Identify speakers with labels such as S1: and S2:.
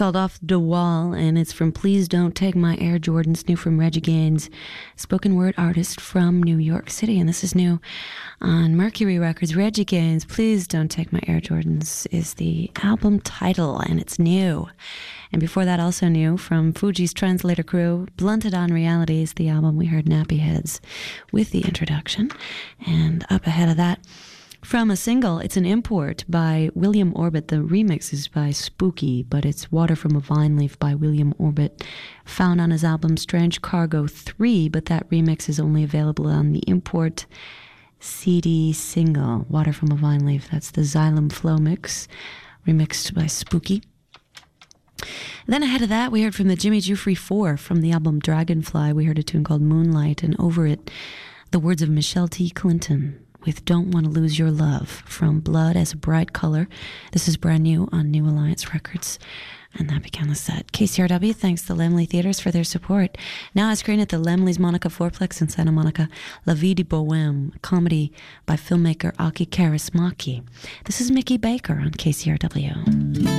S1: called Off the Wall, and it's from Please Don't Take My Air Jordans, new from Reggie Gaines, spoken word artist from New York City. And this is new on Mercury Records. Reggie Gaines, Please Don't Take My Air Jordans is the album title, and it's new. And before that, also new from Fuji's Translator Crew, Blunted on Reality is the album. We heard Nappy Heads with the introduction. And up ahead of that, from a single, it's an import by William Orbit. The remix is by Spooky, but it's Water from a Vine Leaf by William Orbit, found on his album Strange Cargo 3, but that remix is only available on the import CD single, Water from a Vine Leaf. That's the Xylem Flow mix, remixed by Spooky. Then ahead of that, we heard from the Jimmy Jufree 4 from the album Dragonfly. We heard a tune called Moonlight, and over it, the words of Michelle T. Clinton with Don't Want to Lose Your Love from Blood as a Bright Color. This is brand new on New Alliance Records. And that began the set. KCRW thanks the Laemmle Theaters for their support. Now on screen at the Laemmle's Monica Fourplex in Santa Monica, La Vie de Bohème, a comedy by filmmaker Aki Kaurismäki. This is Mickey Baker on KCRW.